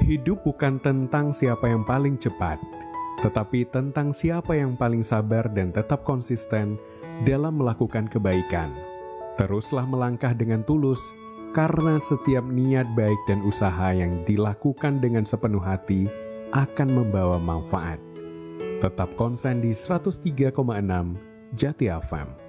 Hidup bukan tentang siapa yang paling cepat, tetapi tentang siapa yang paling sabar dan tetap konsisten dalam melakukan kebaikan. Teruslah melangkah dengan tulus, karena setiap niat baik dan usaha yang dilakukan dengan sepenuh hati akan membawa manfaat. Tetap konsen di 103,6 Jati FM.